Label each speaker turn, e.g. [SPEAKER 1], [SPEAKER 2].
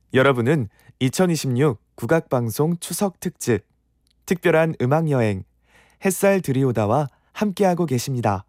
[SPEAKER 1] 여러분은 2026 국악방송 추석 특집 특별한 음악여행 햇살 들이오다와 함께하고 계십니다.